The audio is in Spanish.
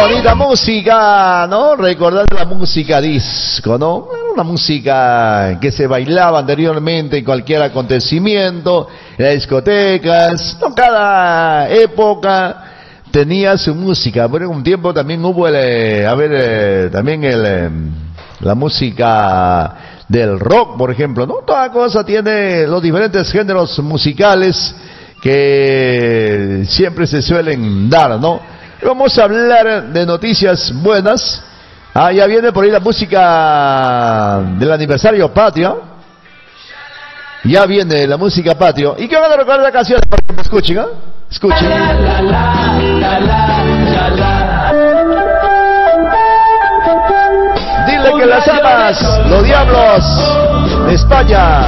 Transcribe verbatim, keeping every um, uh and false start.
bonita música, ¿no? Recordando la música disco, ¿no? Una música que se bailaba anteriormente en cualquier acontecimiento, en las discotecas, ¿no? Cada época tenía su música. Pero en un tiempo también hubo el, eh, a ver, eh, también el, eh, la música del rock, por ejemplo, ¿no? Toda cosa tiene los diferentes géneros musicales que siempre se suelen dar, ¿no? Vamos a hablar de noticias buenas. Ah, ya viene por ahí la música del aniversario patrio. Ya viene la música patrio. ¿Y qué van a recordar la canción para que me escuchen, ¿ah? ¿eh? Escuchen. Dile que las amas, los diablos de España.